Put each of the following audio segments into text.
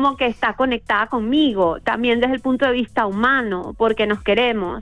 como que está conectada conmigo, también desde el punto de vista humano, porque nos queremos.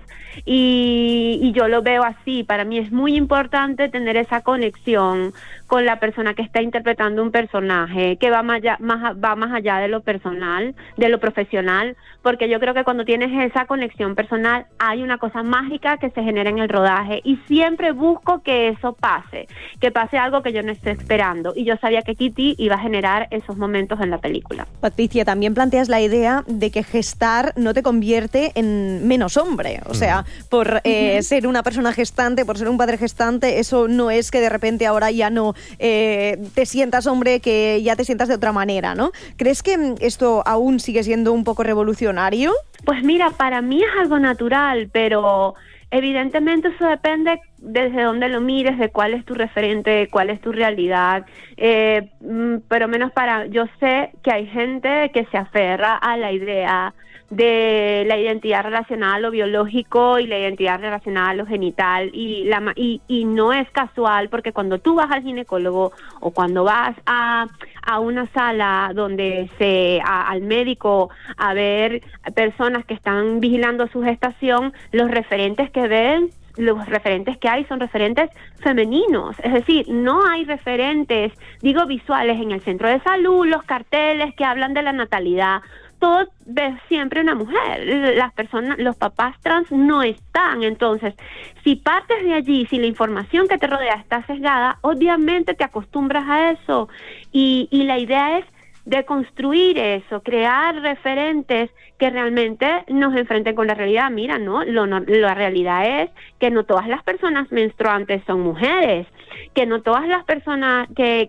Y yo lo veo así. Para mí es muy importante tener esa conexión con la persona que está interpretando un personaje, que va más allá de lo personal, de lo profesional, porque yo creo que cuando tienes esa conexión personal hay una cosa mágica que se genera en el rodaje, y siempre busco que eso pase, que pase algo que yo no esté esperando, y yo sabía que Kitty iba a generar esos momentos en la película. Patricia, también planteas la idea de que gestar no te convierte en menos hombre, o sea, por ser una persona gestante, por ser un padre gestante, eso no es que de repente ahora ya no te sientas hombre, que ya te sientas de otra manera, ¿no? ¿Crees que esto aún sigue siendo un poco revolucionario? Pues mira, para mí es algo natural, pero evidentemente eso depende desde dónde lo mires, de cuál es tu referente, cuál es tu realidad, pero menos yo sé que hay gente que se aferra a la idea de la identidad relacionada a lo biológico y la identidad relacionada a lo genital, y no es casual, porque cuando tú vas al ginecólogo o cuando vas a una sala donde al médico a ver personas que están vigilando su gestación, los referentes que ven, los referentes que hay son referentes femeninos, es decir, no hay referentes, digo, visuales en el centro de salud, los carteles que hablan de la natalidad. Todo ves siempre una mujer, las personas, los papás trans no están. Entonces, si partes de allí, si la información que te rodea está sesgada, obviamente te acostumbras a eso, y la idea es de construir eso, crear referentes que realmente nos enfrenten con la realidad. Mira, la realidad es que no todas las personas menstruantes son mujeres, que no todas las personas que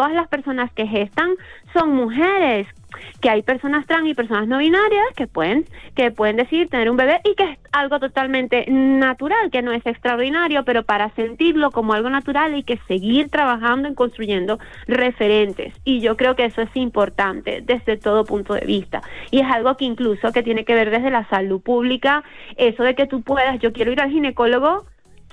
gestan son mujeres, que hay personas trans y personas no binarias que pueden decidir tener un bebé, y que es algo totalmente natural, que no es extraordinario, pero para sentirlo como algo natural hay que seguir trabajando en construyendo referentes, y yo creo que eso es importante desde todo punto de vista, y es algo que incluso que tiene que ver desde la salud pública, eso de que tú puedas, yo quiero ir al ginecólogo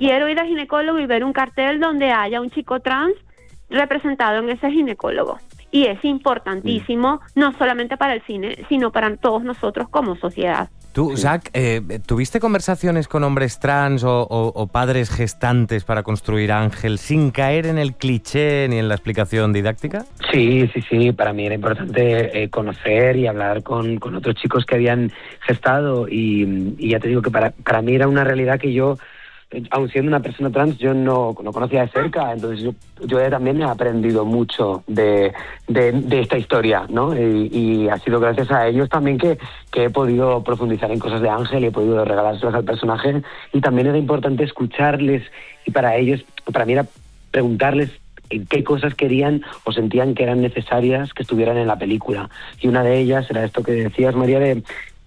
y ver un cartel donde haya un chico trans representado en ese ginecólogo. Y es importantísimo, no solamente para el cine, sino para todos nosotros como sociedad. Tú, Zach, ¿tuviste conversaciones con hombres trans o padres gestantes para construir Ángel sin caer en el cliché ni en la explicación didáctica? Sí. Para mí era importante conocer y hablar con otros chicos que habían gestado, y ya te digo que para mí era una realidad que yo, aun siendo una persona trans, yo no conocía de cerca. Entonces yo también he aprendido mucho de esta historia, ¿no? Y ha sido gracias a ellos también que he podido profundizar en cosas de Ángel y he podido regalárselas al personaje, y también era importante escucharles, y para mí era preguntarles qué cosas querían o sentían que eran necesarias que estuvieran en la película, y una de ellas era esto que decías, María, de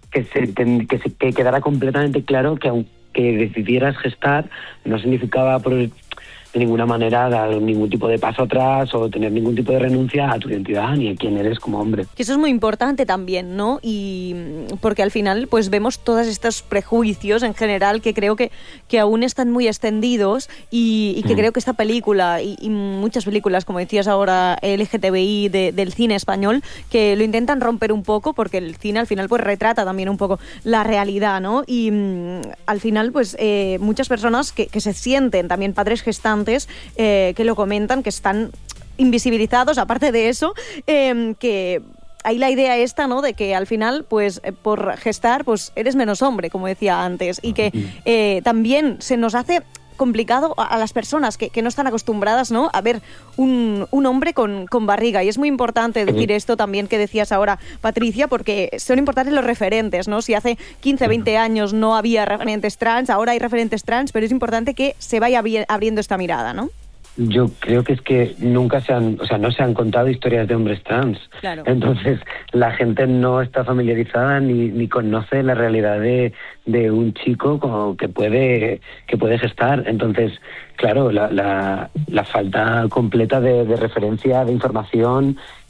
que quedara completamente claro que aunque decidieras gestar no significaba de ninguna manera dar ningún tipo de paso atrás o tener ningún tipo de renuncia a tu identidad ni a quién eres como hombre. Que eso es muy importante también, ¿no? Y porque al final pues vemos todos estos prejuicios en general que creo que aún están muy extendidos, y que creo que esta película y muchas películas, como decías ahora, LGTBI del cine español, que lo intentan romper un poco, porque el cine al final pues retrata también un poco la realidad, ¿no? Y al final pues muchas personas que se sienten también padres gestantes, que lo comentan, que están invisibilizados, aparte de eso, que hay la idea esta, ¿no?, de que al final, pues por gestar, pues eres menos hombre, como decía antes, y que también se nos hace complicado a las personas que no están acostumbradas, ¿no?, a ver un hombre con barriga. Y es muy importante decir esto también que decías ahora, Patricia, porque son importantes los referentes, ¿no? Si hace 15, 20 años no había referentes trans, ahora hay referentes trans, pero es importante que se vaya abriendo esta mirada, ¿no? Yo creo que es que no se han contado historias de hombres trans. Claro. Entonces, la gente no está familiarizada ni conoce la realidad de un chico que puede gestar. Entonces, claro, la falta completa de referencia, de información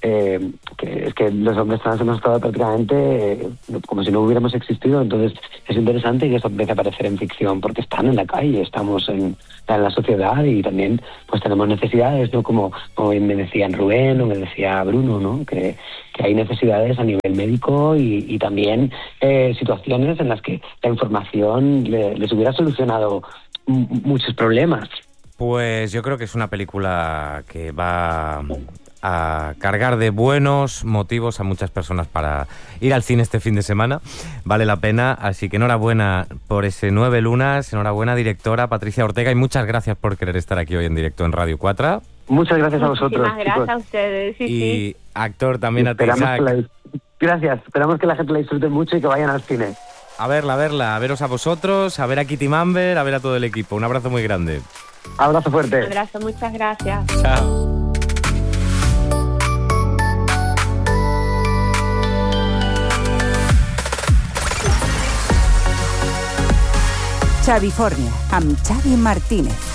que es que los hombres trans hemos estado prácticamente como si no hubiéramos existido. Entonces es interesante que eso empiece a aparecer en ficción, porque están en la calle, estamos en la sociedad y también pues tenemos necesidades, ¿no? Como me decían Rubén o me decía Bruno, ¿no? Que hay necesidades a nivel médico y también situaciones en las que la información les hubiera solucionado muchos problemas. Pues yo creo que es una película que va a cargar de buenos motivos a muchas personas para ir al cine este fin de semana. Vale la pena, así que enhorabuena por ese 9 lunas, enhorabuena directora Patricia Ortega y muchas gracias por querer estar aquí hoy en directo en Radio 4. Muchas gracias a vosotros. Muchísimas gracias chicos. a ustedes. Sí, Y sí. actor también a ti, Isaac. Gracias, esperamos que la gente la disfrute mucho y que vayan al cine. A verla, a veros a vosotros, a ver a Kitty Mamber, a ver a todo el equipo. Un abrazo muy grande. Abrazo fuerte. Un abrazo, muchas gracias. Chao. Xavi Fornia, amb Xavi Martínez.